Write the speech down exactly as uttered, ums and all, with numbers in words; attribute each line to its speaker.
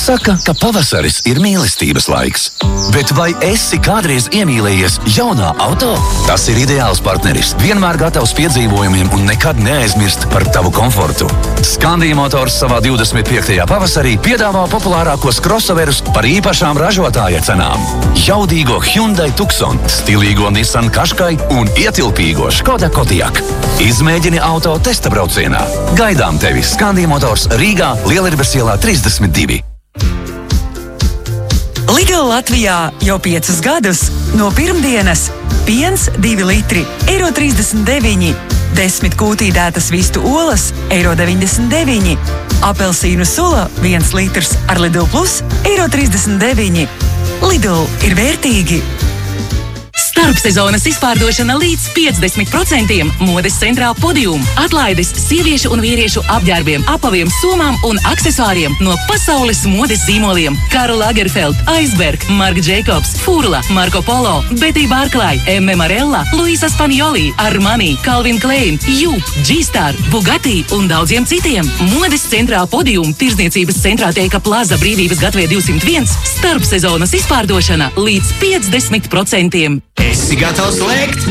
Speaker 1: Saka, ka pavasaris ir mīlestības laiks. Bet vai esi kādreiz iemīlējies jaunā auto? Tas ir ideāls partneris, vienmēr gatavs piedzīvojumiem un nekad neaizmirst par tavu komfortu. Scandia Motors savā divdesmit piektajā pavasarī piedāvā populārākos crossoverus par īpašām ražotāja cenām. Jaudīgo Hyundai Tucson, stilīgo Nissan Qashqai un ietilpīgo Škoda Kodiaq. Izmēģini auto testa braucienā. Gaidām tevi Scandia Motors Rīgā, Lielierbes ielā trīsdesmit divi.
Speaker 2: Lidl Latvijā jau piecus gadus no pirmdienas piens divi litri, eiro trīsdesmit deviņi, desmit kūtīdētas vistu olas, eiro deviņdesmit deviņi, apelsīnu sula viens litrs ar Lidl Plus, eiro trīsdesmit deviņi. Lidl ir vērtīgi!
Speaker 3: Starpsezonas izpārdošana līdz piecdesmit procentiem modes centrā Podium. Atlaides sieviešu un vīriešu apģērbiem, apaviem, somām un aksesuāriem no pasaules modes zīmoliem. Karl Lagerfeld, Iceberg, Marc Jacobs, Furla, Marco Polo, Betty Barclay, M. Marella, Luisa Spanioli, Armani, Calvin Klein, Jup, G-Star, Bugatti un daudziem citiem. Modes centrā Podium, tirdzniecības centrā Teika Plaza Brīvības gatavē divsimt viens. Starpsezonas izpārdošana līdz piecdesmit procentiem.
Speaker 4: Esi gatavs lēkt?